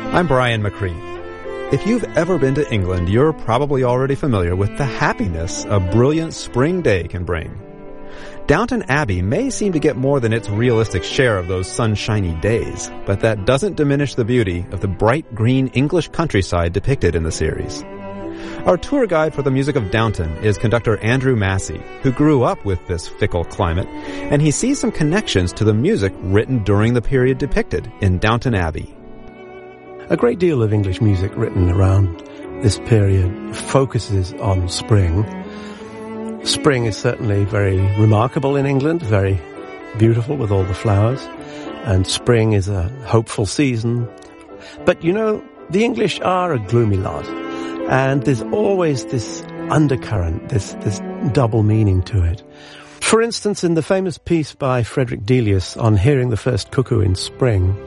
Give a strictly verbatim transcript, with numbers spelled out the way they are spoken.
I'm Brian McCree. If you've ever been to England, you're probably already familiar with the happiness a brilliant spring day can bring. Downton Abbey may seem to get more than its realistic share of those sunshiny days, but that doesn't diminish the beauty of the bright green English countryside depicted in the series. Our tour guide for the music of Downton is conductor Andrew Massey, who grew up with this fickle climate, and he sees some connections to the music written during the period depicted in Downton Abbey. A great deal of English music written around this period focuses on spring. Spring is certainly very remarkable in England, very beautiful with all the flowers, and spring is a hopeful season. But you know, the English are a gloomy lot, and there's always this undercurrent, this, this double meaning to it. For instance, in the famous piece by Frederick Delius on hearing the first cuckoo in spring,